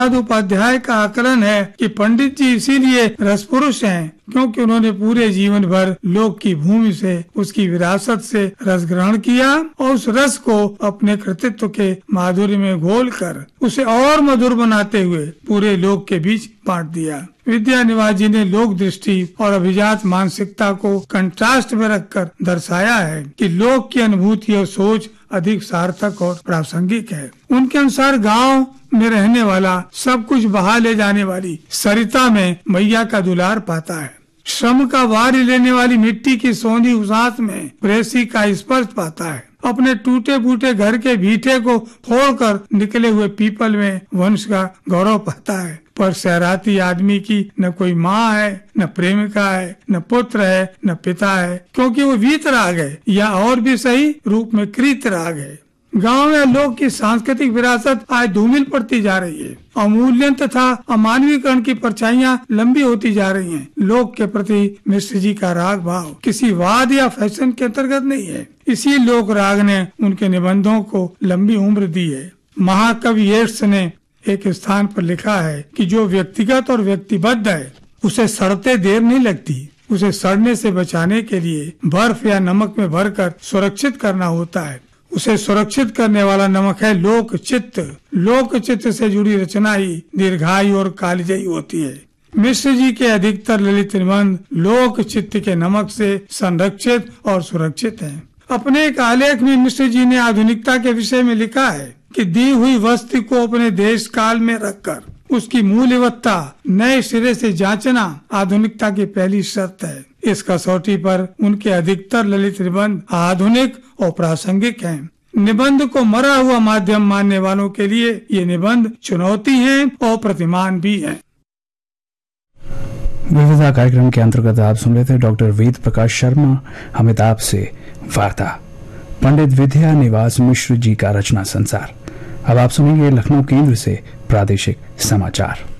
उपाध्याय का आकलन है कि पंडित जी इसीलिए रसपुरुष हैं क्योंकि उन्होंने पूरे जीवन भर लोक की भूमि से, उसकी विरासत से रस ग्रहण किया और उस रस को अपने कृतित्व के माधुर्य में घोलकर उसे और मधुर बनाते हुए पूरे लोक के बीच बांट दिया। विद्यानिवास जी ने लोक दृष्टि और अभिजात मानसिकता को कंट्रास्ट में रखकर दर्शाया है कि लोक की अनुभूति और सोच अधिक सार्थक और प्रासंगिक है। उनके अनुसार गांव में रहने वाला सब कुछ बहा ले जाने वाली सरिता में मैया का दुलार पाता है। श्रम का वारी लेने वाली मिट्टी की सोंधी उसास में प्रेसी का स्पर्श पाता है। अपने टूटे फूटे घर के भीठे को फोड़कर निकले हुए पीपल में वंश का गौरव पाता है। पर शहराती आदमी की न कोई माँ है, न प्रेमिका है, न पुत्र है, न पिता है, क्योंकि वो वीतराग है या और भी सही रूप में कृतराग है। गांव में लोग की सांस्कृतिक विरासत आज धूमिल पड़ती जा रही है। अमूल्यन तथा अमानवीकरण की परछाइयां लंबी होती जा रही हैं। लोक के प्रति मिश्र जी का राग भाव किसी वाद या फैशन के अंतर्गत नहीं है। इसी लोक राग ने उनके निबंधों को लंबी उम्र दी है। महाकवि येट्स ने एक स्थान पर लिखा है कि जो व्यक्तिगत और व्यक्तिबद्ध है उसे सड़ते देर नहीं लगती। उसे सड़ने से बचाने के लिए बर्फ या नमक में भरकर सुरक्षित करना होता है। उसे सुरक्षित करने वाला नमक है लोक चित्त। लोक चित्त से जुड़ी रचना ही दीर्घायु और कालजयी होती है। मिश्र जी के अधिकतर ललित निबंध लोक चित्त के नमक से संरक्षित और सुरक्षित हैं। अपने एक आलेख में मिश्र जी ने आधुनिकता के विषय में लिखा है कि दी हुई वस्तु को अपने देश काल में रखकर उसकी मूल्यवत्ता नए सिरे से जांचना आधुनिकता की पहली शर्त है। इस कसौटी पर उनके अधिकतर ललित निबंध आधुनिक और प्रासंगिक हैं। निबंध को मरा हुआ माध्यम मानने वालों के लिए ये निबंध चुनौती हैं और प्रतिमान भी हैं। विविधता कार्यक्रम के अंतर्गत आप सुन रहे थे डॉक्टर वेद प्रकाश शर्मा अमिताभ से वार्ता। पंडित विद्यानिवास मिश्र जी का रचना संसार। अब आप सुनेंगे लखनऊ केंद्र से प्रादेशिक समाचार।